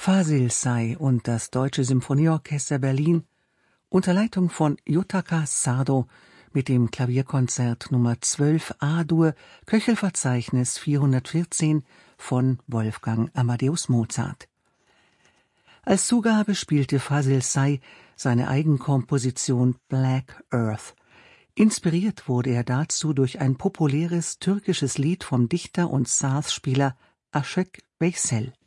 Fasil Say und das Deutsche Symphonieorchester Berlin unter Leitung von Yutaka Sado mit dem Klavierkonzert Nummer 12 A-Dur, Köchelverzeichnis 414 von Wolfgang Amadeus Mozart. Als Zugabe spielte Fasil Say seine Eigenkomposition Black Earth. Inspiriert wurde er dazu durch ein populäres türkisches Lied vom Dichter und Saz-Spieler Aşık Veysel.